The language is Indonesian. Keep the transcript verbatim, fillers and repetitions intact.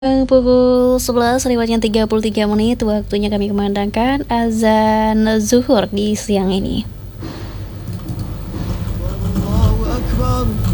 Pukul sebelas lewatnya tiga puluh tiga menit, waktunya kami kumandangkan azan zuhur di siang ini. Allahu Akbar.